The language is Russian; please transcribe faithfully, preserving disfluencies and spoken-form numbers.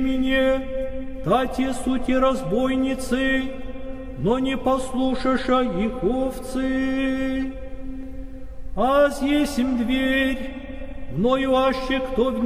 мне, тати сути разбойницы, но не послушаша их овцы. Аз есмь дверь, мною аще кто в